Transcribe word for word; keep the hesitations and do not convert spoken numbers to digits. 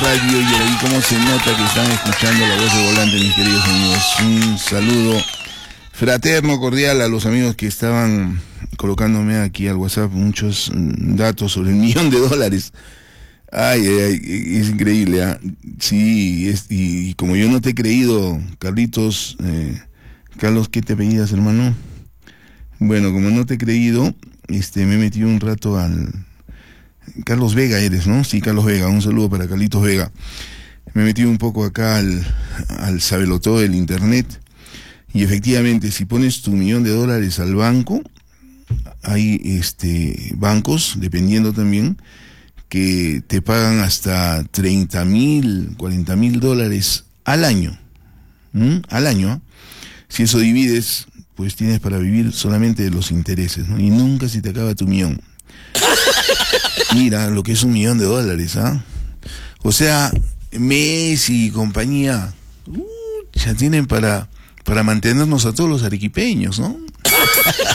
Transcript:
radio y ahí cómo se nota que están escuchando la voz de Volante, mis queridos amigos. Un saludo fraterno, cordial a los amigos que estaban colocándome aquí al WhatsApp muchos datos sobre el millón de dólares. Ay, ay, ay, es increíble, ¿eh? Sí, es, y, y como yo no te he creído, Carlitos, eh, Carlos, ¿qué te apellidas, hermano? Bueno, como no te he creído, este, me he metido un rato al... Carlos Vega eres, ¿no? Sí, Carlos Vega, un saludo para Carlitos Vega. Me he metido un poco acá al, al sabelotodo del internet, y efectivamente, si pones tu millón de dólares al banco, hay este bancos, dependiendo también, que te pagan hasta treinta mil, cuarenta mil dólares al año. ¿Mm? Al año. ¿eh? Si eso divides, pues tienes para vivir solamente de los intereses, ¿no? Y nunca se te acaba tu millón. Mira lo que es un millón de dólares, ¿ah? ¿eh? O sea, Messi y compañía, uh, ya tienen para, para mantenernos a todos los arequipeños, ¿no?